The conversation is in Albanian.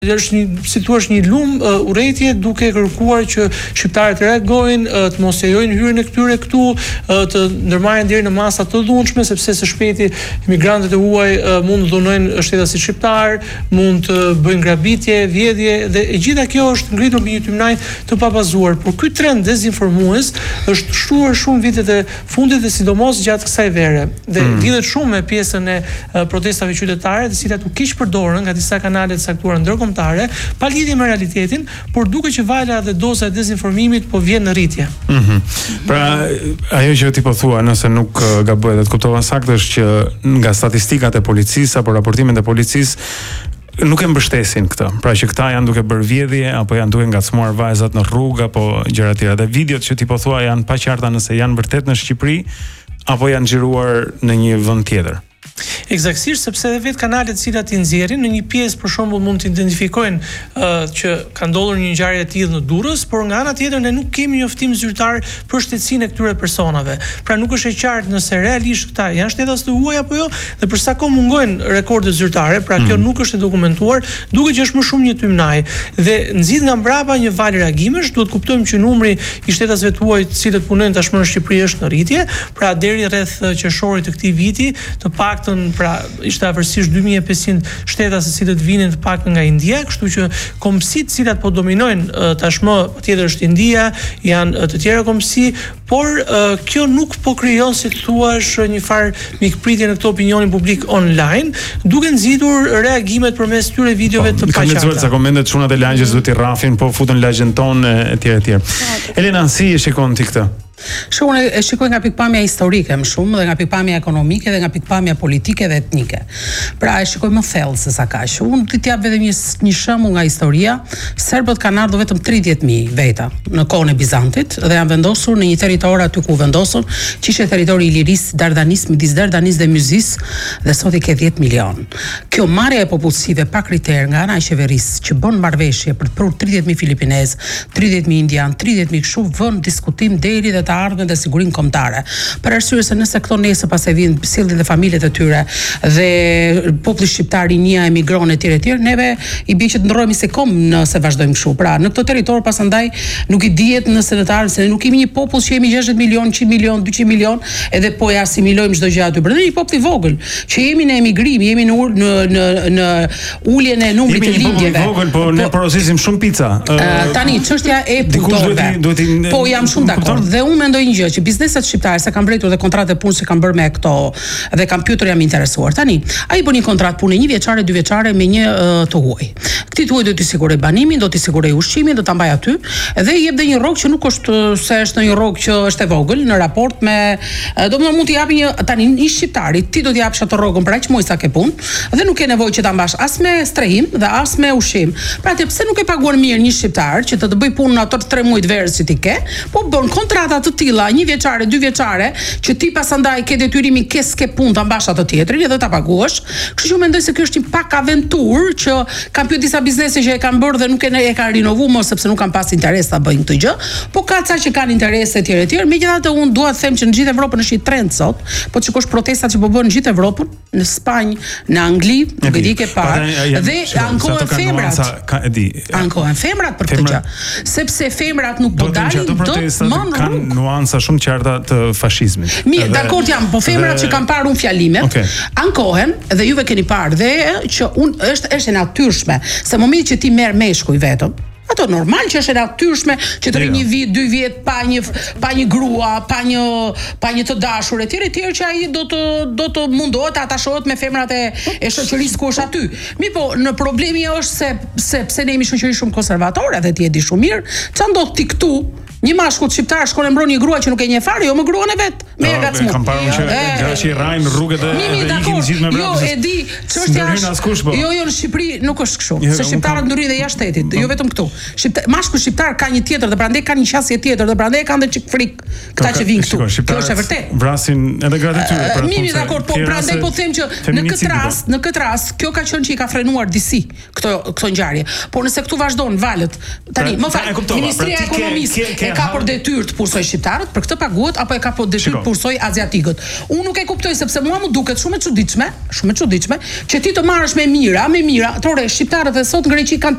është si thua një lum urrëtie duke kërkuar që shqiptarët reagojnë, të mos lejojnë hyrjen e këtyre këtu, të ndërmarrin deri në masa të dhunshme, sepse së shpejti imigrantët e huaj mund të dhunojnë shtetasit shqiptar, mund të bëjnë grabitje, vjedhje dhe e gjitha kjo është ngritur mbi një tymnaj të pabazuar. Por ky trend dezinformues është shtuar shumë vitet e fundit dhe sidomos gjatë kësaj vere. Dhe lidhet shumë me pjesën e protestave qytetare, të cilat u keq përdorën nga disa kanale të caktuara ndërkombëtare, pa lidhje me realitetin, por duke që vala dhe doza e dezinformimit po vjen në rritje. Pra, ajo që ti po thua, nëse nuk gaboj dhe të kuptova saktë, është që nga statistikat e policisë apo raportimet e policisë nuk e mbështesin këtë. Pra që këta janë duke bërë vjedhje apo janë duke ngacmuar vajzat në rrugë apo gjëra të tjera. Dhe videot që ti po thua janë pa qarta nëse janë vërtet në Shqipëri apo janë xhiruar në një vend tjetër. Eksaktësisht, sepse edhe vetë kanalet të cilat i nxjerrin në një pjesë për shembull mund të identifikojnë që ka ndodhur një ngjarje e tillë në Durrës, por nga ana tjetër ne nuk kemi njoftim zyrtar për shtetësinë e këtyre personave. Pra nuk është e qartë nëse realisht këta janë shtetas të huaj apo jo, dhe për sa kohë mungojnë rekordet zyrtare, pra kjo nuk është e dokumentuar, duke që është më shumë një tymnaj. Dhe nxit nga mbrapa një val reagimesh, duhet kuptojmë që numri i shtetasve të huaj të cilët punojnë tashmë në Shqipëri është në rritje, pra deri rreth qershorit të këtij viti, të paktën pra ishte afërsisht 2500 shtetas të cilët vinin të paktën nga India, kështu që kombësitë të cilat po dominojnë tashmë patjetër është India, janë të tjera kombësi, por kjo nuk po krijon, si thuash, një farë mikpritje në këtë opinionin publik online, duke nxitur reagimet përmes këtyre videove të paqarta. Kam lexuar ca komente të çunat e lagjes duhet i rrafin, po futën lagjen tonë etj etj. Elena, si e shikon ti këtë? Unë e shikoj nga pikpamja historike më shumë dhe nga pikpamja ekonomike dhe nga pikpamja politike dhe etnike. Pra e shikoj më thellë se sa kaq. Unë do t'i jap vetëm një shembull nga historia. Serbët kanë ardhur vetëm 30.000 veta në kohën e Bizantit dhe janë vendosur në një territor aty ku vendosur, që ishte territori i lirisë Dardanis, midis Dardanis dhe Myzis, dhe sot i ke 10 milion. Kjo marrja e popullsive pa kriter nga ana e qeverisë që bën marrëveshje për të prur 30.000 filipinez, 30.000 indian, 30.000 kështu vën diskutim deri dhe të ardhmen dhe sigurinë kombëtare. Për arsye se nëse këto nesër pas e vinë sillin dhe familjet e tyre dhe populli shqiptar i njëa emigron etj etj, neve i bie që të ndrohemi se kom nëse vazhdojmë kështu. Pra në këtë territor pasandaj nuk i dihet nëse në të ardhmen se ne nuk kemi një popull që jemi 60 milion, 100 milion, 200 milion, edhe po e asimilojmë çdo gjë aty. Brenda një popull i vogël që jemi në emigrim, jemi në uljen e numrit të lindjeve. Jemi vogël, po ne porosesim shumë pica. Tani çështja e punëtorëve. Po jam shumë dakord. Dhe unë mendoj një gjë, që bizneset shqiptare se kanë mbretur dhe kontratë punë që kanë bërë me këto dhe kanë pyetur jam interesuar. Tani, ai bën një kontratë punë 1 vjeçare, 2 vjeçare me një të huaj. Këtij të huaj do t'i siguroj banimin, do t'i siguroj ushqimin, do ta mbaj aty dhe i jep dhe një rrogë që nuk është se është një rrogë që është e vogël në raport me domethënë mund t'i japi një tani një shqiptari, ti do t'i japsh atë rrogën për aq muaj sa ke punë dhe nuk ke nevojë që ta mbash as me strehim dhe as me ushqim. Pra ti pse nuk e paguan mirë një shqiptar që të bëj punën ato 3 muaj të verës që ti ke, po bën kontrata të tilla 1 vjeçare, 2 vjeçare, që ti pasandaj ke detyrimin ke punë ta mbash ato tjetrin edhe ta paguash. Kështu që mendoj se ky është një pak aventurë që kanë pyetur disa biznese që e kanë bërë dhe nuk e kanë rinovuar më sepse nuk kanë pas interes ta bëjnë këtë gjë, po ka ca që kanë interese etj etj. Megjithatë unë dua të them që në gjithë Evropën është një trend sot, po shikosh protestat që po bën në gjithë Evropën, në Spanjë, në Angli, nuk e di ke parë, dhe ankohen femrat. Ankohen femrat për këtë gjë, sepse femrat nuk po dalin dot më në rrugë. Nuanca shumë qarta të fashizmit. Mirë, dakord jam, po femrat që kanë parë unë fjalimet, ankohen dhe juve keni parë dhe që është e natyrshme, se momenti që ti merr meshkuj vetëm, ato normal që është e natyrshme që të rri 1 vit, 2 vjet pa një grua, pa një të dashur etj etj që ai do të mundohet të atashohet me femrat e shoqërisë ku është aty. Mirë, po në problemi është se pse ne jemi shoqëri shumë konservatore dhe ti e di shumë mirë, ç'a ndodh ti këtu? Një mashkull shqiptar shkon e mbron një grua që nuk e njeh fare, jo më gruan e vet. Me gacmu. Kam parë që gashi rrajnë rrugët e ikin gjithë me vrapë. Jo, e di, çështja është. Jo, në Shqipëri nuk është kështu. Se shqiptarët ndryrin dhe jashtë shtetit, jo vetëm këtu. Mashkull shqiptar ka një tjetër dhe prandaj ka një qasje tjetër dhe prandaj kanë edhe çik frik këta që vinë këtu. Kjo është e vërtetë. Vrasin edhe gratë tyre për atë. Mirë, dakor, po prandaj po them që në këtë rast kjo ka qenë që i ka frenuar disi këto ngjarje. Po nëse këtu vazhdon valët, tani më fal, Ministria e Ekonomisë ka për detyrë të pursoj shqiptarët, për këtë paguhet apo e ka për detyrë të pursoj aziatikët. Unë nuk e kuptoj sepse mua më duket shumë e çuditshme, që ti të marrësh me mira, atëre shqiptarët e sot në Greqi kanë